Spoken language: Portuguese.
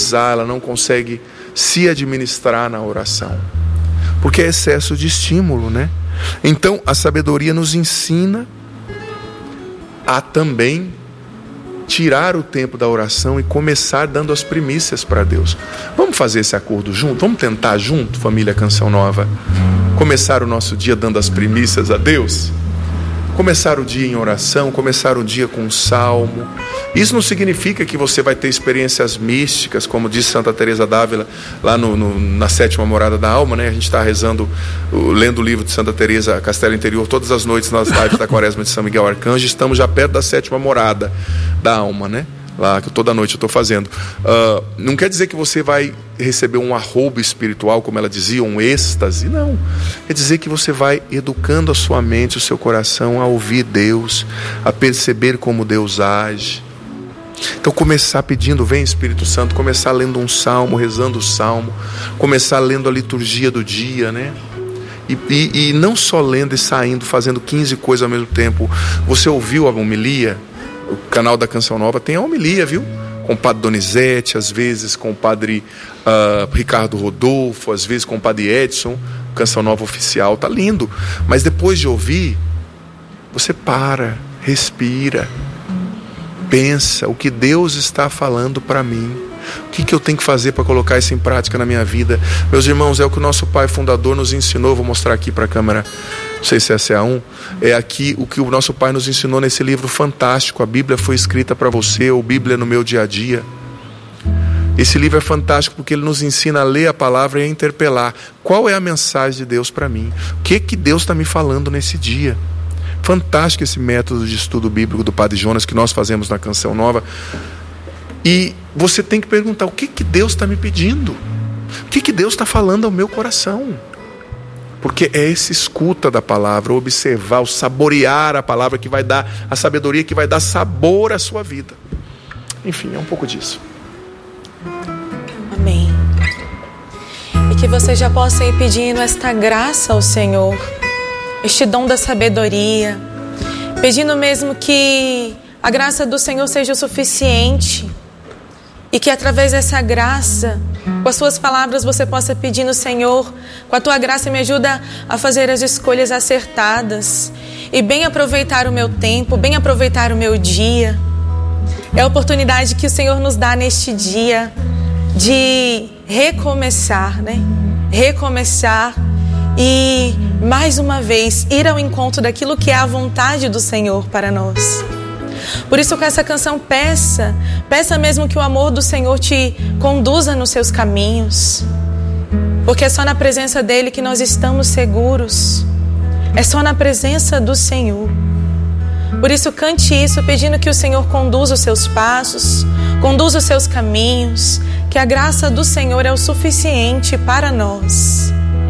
organizar, ela não consegue se administrar na oração, porque é excesso de estímulo, né? Então a sabedoria nos ensina a também tirar o tempo da oração e começar dando as primícias para Deus. Vamos fazer esse acordo junto? Vamos tentar junto, família Canção Nova, começar o nosso dia dando as primícias a Deus? Começar o dia em oração, começar o dia com um salmo. Isso não significa que você vai ter experiências místicas, como diz Santa Teresa d'Ávila, lá na 7ª morada da alma, né? A gente está rezando, lendo o livro de Santa Teresa, Castelo Interior, todas as noites nas lives da Quaresma de São Miguel Arcanjo. Estamos já perto da 7ª morada da alma, né? Lá que toda noite eu estou fazendo. Não quer dizer que você vai receber um arroubo espiritual, como ela dizia, um êxtase, não. Quer dizer que você vai educando a sua mente, o seu coração a ouvir Deus, a perceber como Deus age. Então começar pedindo, vem Espírito Santo, começar lendo um salmo, rezando o salmo, começar lendo a liturgia do dia, né? E não só lendo e saindo, fazendo 15 coisas ao mesmo tempo. Você ouviu a homilia? O canal da Canção Nova tem a homilia, viu? Com o padre Donizete, às vezes com o padre Ricardo Rodolfo, às vezes com o padre Edson. Canção Nova oficial, tá lindo. Mas depois de ouvir, você para, respira, pensa o que Deus está falando para mim. O que eu tenho que fazer para colocar isso em prática na minha vida? Meus irmãos, é o que o nosso pai fundador nos ensinou. Vou mostrar aqui para a câmera, não sei se essa é a 1. É aqui o que o nosso pai nos ensinou nesse livro fantástico. A Bíblia foi escrita para você, ou Bíblia no meu dia a dia. Esse livro é fantástico porque ele nos ensina a ler a palavra e a interpelar. Qual é a mensagem de Deus para mim? O que Deus está me falando nesse dia? Fantástico esse método de estudo bíblico do Padre Jonas que nós fazemos na Canção Nova. E você tem que perguntar, o que Deus está me pedindo? O que Deus está falando ao meu coração? Porque é essa escuta da palavra, o observar, o saborear a palavra que vai dar a sabedoria, que vai dar sabor à sua vida. Enfim, é um pouco disso. Amém. E que você já possa ir pedindo esta graça ao Senhor, este dom da sabedoria, pedindo mesmo que a graça do Senhor seja o suficiente. E que através dessa graça, com as suas palavras, você possa pedir no Senhor, com a tua graça me ajuda a fazer as escolhas acertadas e bem aproveitar o meu tempo, bem aproveitar o meu dia. É a oportunidade que o Senhor nos dá neste dia de recomeçar, né? Recomeçar e mais uma vez ir ao encontro daquilo que é a vontade do Senhor para nós. Por isso, com essa canção, peça mesmo que o amor do Senhor te conduza nos seus caminhos, porque é só na presença dele que nós estamos seguros, é só na presença do Senhor. Por isso, cante isso, pedindo que o Senhor conduza os seus passos, conduza os seus caminhos, que a graça do Senhor é o suficiente para nós.